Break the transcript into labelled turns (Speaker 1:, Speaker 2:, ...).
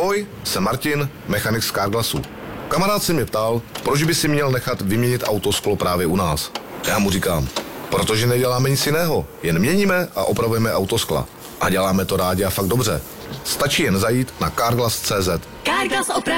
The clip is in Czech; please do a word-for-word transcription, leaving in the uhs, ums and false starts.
Speaker 1: Ahoj, jsem Martin, mechanik z Carglassu. Kamarád se mě ptal, proč by si měl nechat vyměnit autosklo právě u nás. Já mu říkám, protože neděláme nic jiného, jen měníme a opravujeme autoskla. A děláme to rádi a fakt dobře. Stačí jen zajít na carglass tečka cé zet.
Speaker 2: Carglass opraví.